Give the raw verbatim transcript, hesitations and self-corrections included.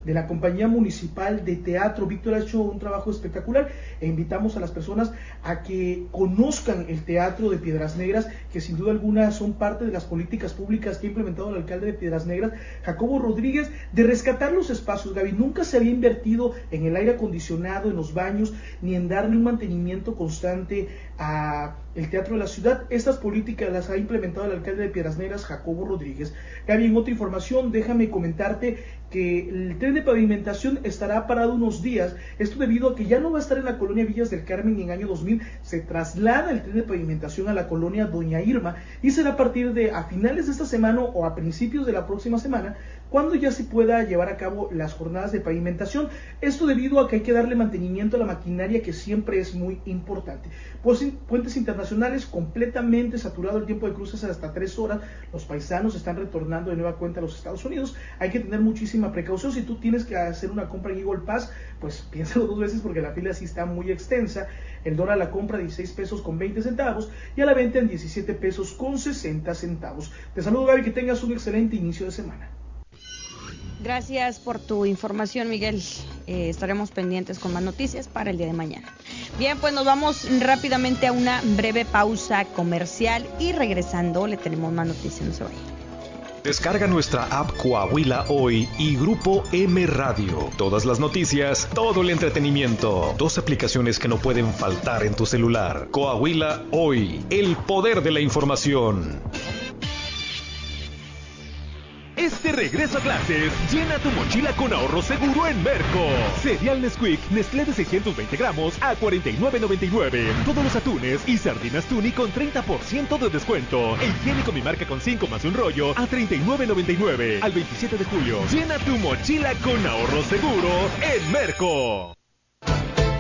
de la Compañía Municipal de Teatro. Víctor ha hecho un trabajo espectacular e invitamos a las personas a que conozcan el Teatro de Piedras Negras, que sin duda alguna son parte de las políticas públicas que ha implementado el alcalde de Piedras Negras, Jacobo Rodríguez, de rescatar los espacios. Gaby, nunca se había invertido en el aire acondicionado, en los baños, ni en darle un mantenimiento constante a el teatro de la ciudad. Estas políticas las ha implementado el alcalde de Piedras Negras, Jacobo Rodríguez. Gaby, en otra información, déjame comentarte que el tren de pavimentación estará parado unos días, esto debido a que ya no va a estar en la colonia Villas del Carmen en año dos mil, se traslada el tren de pavimentación a la colonia Doña Irma y será a partir de a finales de esta semana o a principios de la próxima semana cuando ya se pueda llevar a cabo las jornadas de pavimentación, esto debido a que hay que darle mantenimiento a la maquinaria, que siempre es muy importante. Pues, puentes internacionales completamente saturado, el tiempo de cruces hasta tres horas, los paisanos están retornando de nueva cuenta a los Estados Unidos, hay que tener muchísima precaución. Si tú tienes que hacer una compra en Eagle Pass, pues piénsalo dos veces porque la fila sí está muy extensa. El dólar a la compra dieciséis pesos con veinte centavos y a la venta en diecisiete pesos con sesenta centavos. Te saludo, Gaby, que tengas un excelente inicio de semana. Gracias por tu información, Miguel. Eh, estaremos pendientes con más noticias para el día de mañana. Bien, pues nos vamos rápidamente a una breve pausa comercial y regresando le tenemos más noticias hoy. Descarga nuestra app Coahuila Hoy y Grupo M Radio. Todas las noticias, todo el entretenimiento. Dos aplicaciones que no pueden faltar en tu celular. Coahuila Hoy, el poder de la información. Este regreso a clases, llena tu mochila con ahorro seguro en Merco. Cereal Nesquik, Nestlé de seiscientos veinte gramos a cuarenta y nueve noventa y nueve. Todos los atunes y sardinas Tuni con treinta por ciento de descuento. E higiénico Mi Marca con cinco más un rollo a treinta y nueve noventa y nueve. Al veintisiete de julio, llena tu mochila con ahorro seguro en Merco.